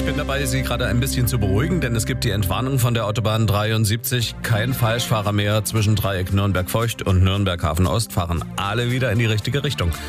bin dabei, Sie gerade ein bisschen zu beruhigen, denn es gibt die Entwarnung von der Autobahn 73. Kein Falschfahrer mehr zwischen Dreieck Nürnberg-Feucht und Nürnberg-Hafen Ost, fahren alle wieder in die richtige Richtung.